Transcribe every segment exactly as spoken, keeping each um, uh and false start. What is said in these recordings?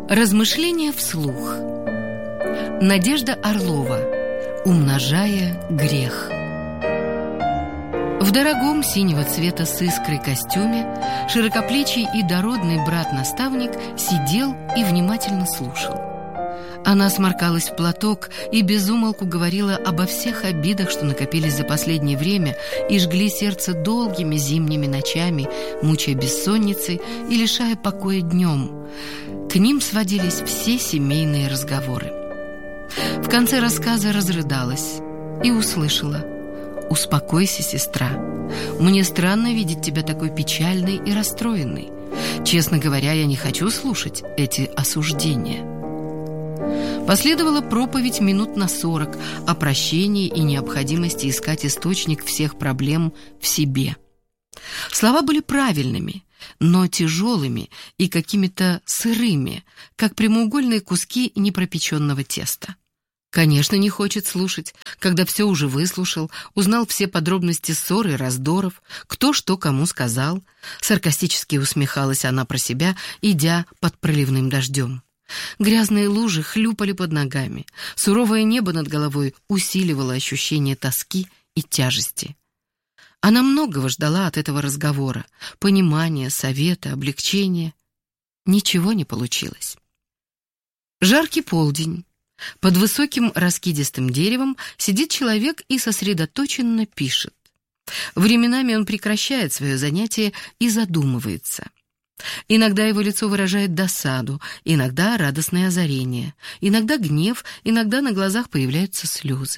Размышления вслух. Надежда Орлова. Умножая грех. В дорогом синего цвета с искрой костюме широкоплечий и дородный брат-наставник сидел и внимательно слушал. Она сморкалась в платок и без умолку говорила обо всех обидах, что накопились за последнее время и жгли сердце долгими зимними ночами, мучая бессонницей и лишая покоя днем. К ним сводились все семейные разговоры. В конце рассказа разрыдалась и услышала: «Успокойся, сестра. Мне странно видеть тебя такой печальной и расстроенной. Честно говоря, я не хочу слушать эти осуждения». Последовала проповедь минут на сорок о прощении и необходимости искать источник всех проблем в себе. Слова были правильными, но тяжелыми и какими-то сырыми, как прямоугольные куски непропеченного теста. Конечно, не хочет слушать, когда все уже выслушал, узнал все подробности ссор и раздоров, кто что кому сказал. Саркастически усмехалась она про себя, идя под проливным дождем. Грязные лужи хлюпали под ногами, суровое небо над головой усиливало ощущение тоски и тяжести. Она многого ждала от этого разговора: понимания, совета, облегчения. Ничего не получилось. Жаркий полдень. Под высоким раскидистым деревом сидит человек и сосредоточенно пишет. Временами он прекращает свое занятие и задумывается. Иногда его лицо выражает досаду, иногда радостное озарение, иногда гнев, иногда на глазах появляются слезы.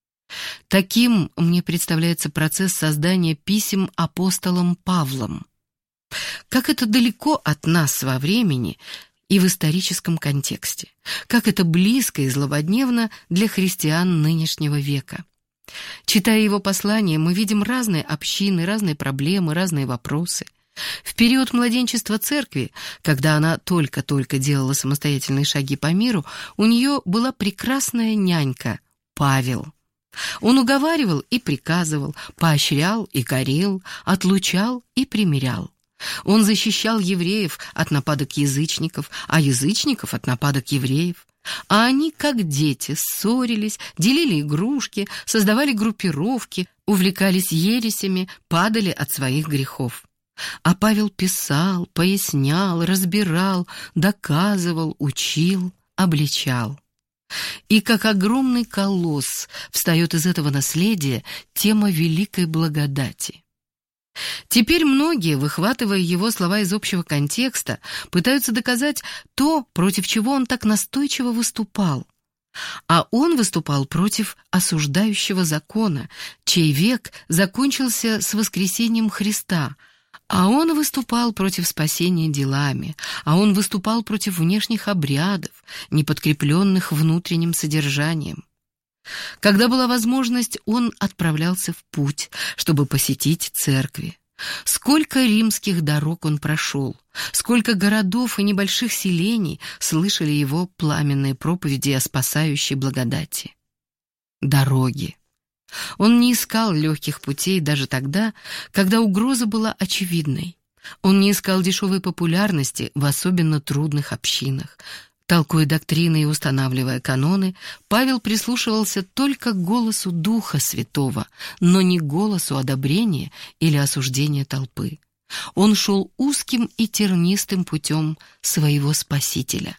Таким мне представляется процесс создания писем апостолом Павлом. Как это далеко от нас во времени и в историческом контексте, как это близко и злободневно для христиан нынешнего века. Читая его послания, мы видим разные общины, разные проблемы, разные вопросы. В период младенчества церкви, когда она только-только делала самостоятельные шаги по миру, у нее была прекрасная нянька Павел. Он уговаривал и приказывал, поощрял и корил, отлучал и примирял. Он защищал евреев от нападок язычников, а язычников от нападок евреев. А они, как дети, ссорились, делили игрушки, создавали группировки, увлекались ересями, падали от своих грехов. А Павел писал, пояснял, разбирал, доказывал, учил, обличал. И как огромный колосс встает из этого наследия тема великой благодати. Теперь многие, выхватывая его слова из общего контекста, пытаются доказать то, против чего он так настойчиво выступал. А он выступал против осуждающего закона, чей век закончился с воскресением Христа. А он выступал против спасения делами, а он выступал против внешних обрядов, не подкрепленных внутренним содержанием. Когда была возможность, он отправлялся в путь, чтобы посетить церкви. Сколько римских дорог он прошел, сколько городов и небольших селений слышали его пламенные проповеди о спасающей благодати. Дороги. Он не искал легких путей даже тогда, когда угроза была очевидной. Он не искал дешевой популярности в особенно трудных общинах. Толкуя доктрины и устанавливая каноны, Павел прислушивался только к голосу Духа Святого, но не к голосу одобрения или осуждения толпы. Он шел узким и тернистым путем своего Спасителя.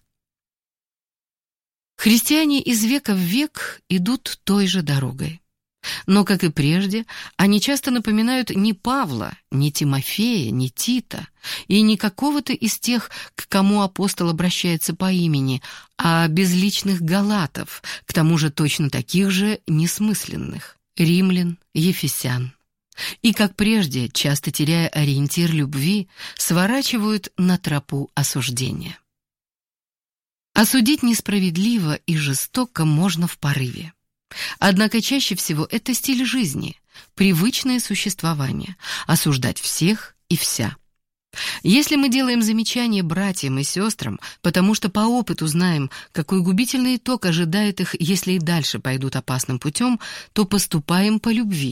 Христиане из века в век идут той же дорогой. Но, как и прежде, они часто напоминают не Павла, не Тимофея, не Тита и не какого-то из тех, к кому апостол обращается по имени, а безличных галатов, к тому же точно таких же несмысленных, римлян, ефесян. И, как прежде, часто теряя ориентир любви, сворачивают на тропу осуждения. Осудить несправедливо и жестоко можно в порыве. Однако чаще всего это стиль жизни, привычное существование, осуждать всех и вся. Если мы делаем замечания братьям и сестрам, потому что по опыту знаем, какой губительный итог ожидает их, если и дальше пойдут опасным путем, то поступаем по любви.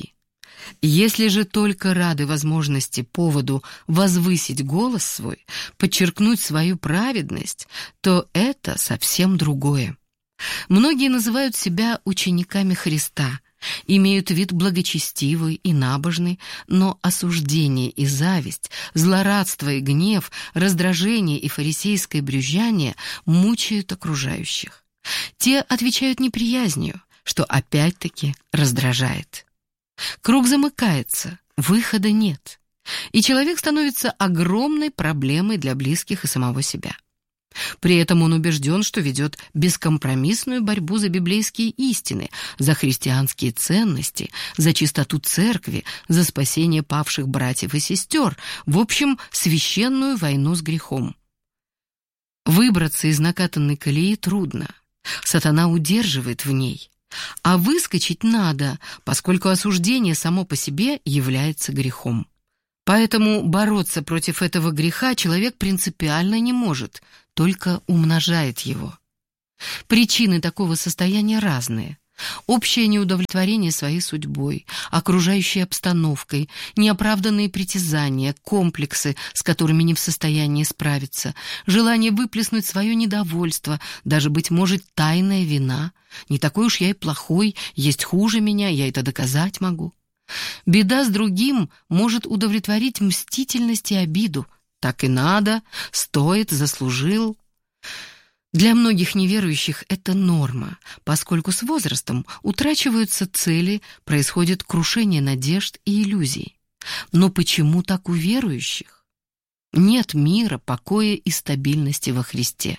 Если же только рады возможности, поводу возвысить голос свой, подчеркнуть свою праведность, то это совсем другое. Многие называют себя учениками Христа, имеют вид благочестивый и набожный, но осуждение и зависть, злорадство и гнев, раздражение и фарисейское брюзжание мучают окружающих. Те отвечают неприязнью, что опять-таки раздражает. Круг замыкается, выхода нет, и человек становится огромной проблемой для близких и самого себя. При этом он убежден, что ведет бескомпромиссную борьбу за библейские истины, за христианские ценности, за чистоту церкви, за спасение павших братьев и сестер, в общем, священную войну с грехом. Выбраться из накатанной колеи трудно, сатана удерживает в ней, а выскочить надо, поскольку осуждение само по себе является грехом. Поэтому бороться против этого греха человек принципиально не может, только умножает его. Причины такого состояния разные. Общее неудовлетворение своей судьбой, окружающей обстановкой, неоправданные притязания, комплексы, с которыми не в состоянии справиться, желание выплеснуть свое недовольство, даже, быть может, тайная вина. Не такой уж я и плохой, есть хуже меня, я это доказать могу. Беда с другим может удовлетворить мстительность и обиду. Так и надо, стоит, заслужил. Для многих неверующих это норма, поскольку с возрастом утрачиваются цели, происходит крушение надежд и иллюзий. Но почему так у верующих? Нет мира, покоя и стабильности во Христе.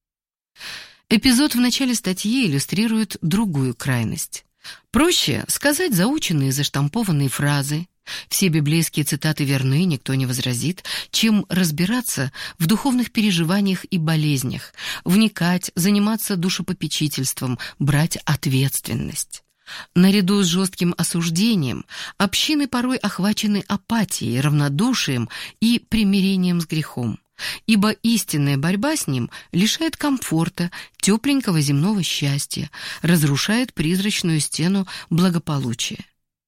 Эпизод в начале статьи иллюстрирует другую крайность. Проще сказать заученные заштампованные фразы, все библейские цитаты верны, никто не возразит, чем разбираться в духовных переживаниях и болезнях, вникать, заниматься душепопечительством, брать ответственность. Наряду с жестким осуждением общины порой охвачены апатией, равнодушием и примирением с грехом. Ибо истинная борьба с ним лишает комфорта, тепленького земного счастья, разрушает призрачную стену благополучия.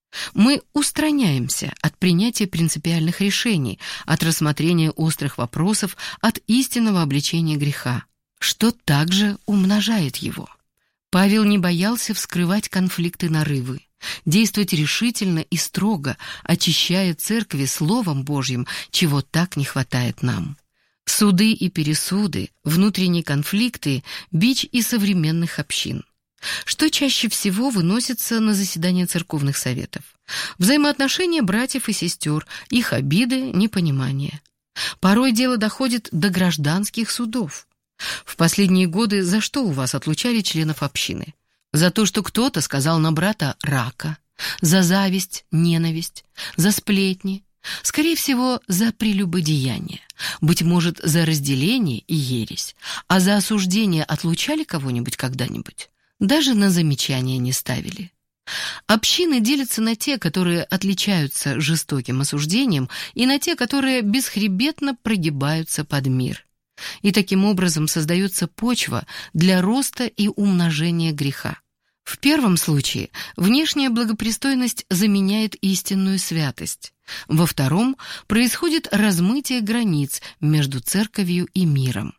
Мы устраняемся от принятия принципиальных решений, от рассмотрения острых вопросов, от истинного обличения греха, что также умножает его. Павел не боялся вскрывать конфликты, нарывы, действовать решительно и строго, очищая церкви Словом Божьим, чего так не хватает нам. Суды и пересуды, внутренние конфликты – бич и современных общин. Что чаще всего выносится на заседания церковных советов? Взаимоотношения братьев и сестер, их обиды, непонимание. Порой дело доходит до гражданских судов. В последние годы за что у вас отлучали членов общины? За то, что кто-то сказал на брата «рака», за зависть, ненависть, за сплетни. Скорее всего, за прелюбодеяние, быть может, за разделение и ересь, а за осуждение отлучали кого-нибудь когда-нибудь? Даже на замечания не ставили. Общины делятся на те, которые отличаются жестоким осуждением, и на те, которые бесхребетно прогибаются под мир. И таким образом создается почва для роста и умножения греха. В первом случае внешняя благопристойность заменяет истинную святость. Во втором происходит размытие границ между церковью и миром.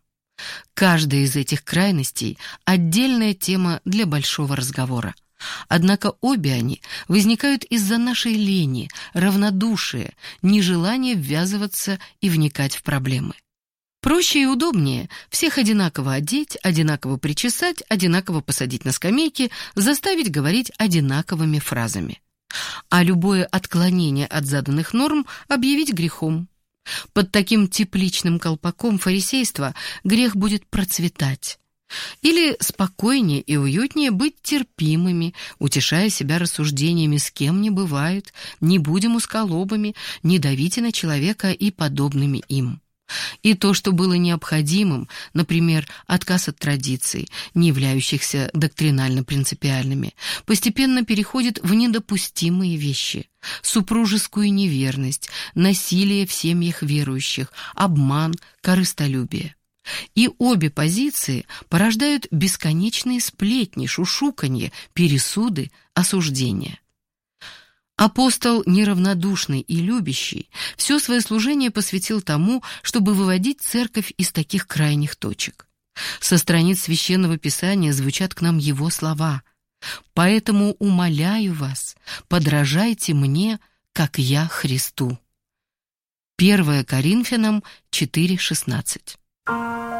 Каждая из этих крайностей – отдельная тема для большого разговора. Однако обе они возникают из-за нашей лени, равнодушия, нежелания ввязываться и вникать в проблемы. Проще и удобнее всех одинаково одеть, одинаково причесать, одинаково посадить на скамейки, заставить говорить одинаковыми фразами. А любое отклонение от заданных норм объявить грехом. Под таким тепличным колпаком фарисейства грех будет процветать. Или спокойнее и уютнее быть терпимыми, утешая себя рассуждениями «с кем не бывает», «не будем усколобами», «не давите на человека» и подобными им. И то, что было необходимым, например, отказ от традиций, не являющихся доктринально-принципиальными, постепенно переходит в недопустимые вещи: супружескую неверность, насилие в семьях верующих, обман, корыстолюбие. И обе позиции порождают бесконечные сплетни, шушуканье, пересуды, осуждения. Апостол, неравнодушный и любящий, все свое служение посвятил тому, чтобы выводить церковь из таких крайних точек. Со страниц Священного Писания звучат к нам его слова: «Поэтому умоляю вас, подражайте мне, как я Христу». первое Коринфянам четыре шестнадцать.